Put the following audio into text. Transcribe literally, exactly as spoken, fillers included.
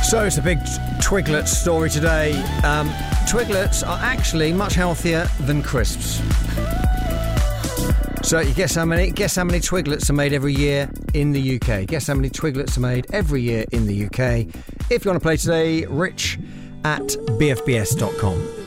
So it's a big Twiglet story today. Um, Twiglets are actually much healthier than crisps. So you guess how many? Guess how many Twiglets are made every year in the U K? Guess how many Twiglets are made every year in the U K? If you want to play today, Rich at b f b s dot com.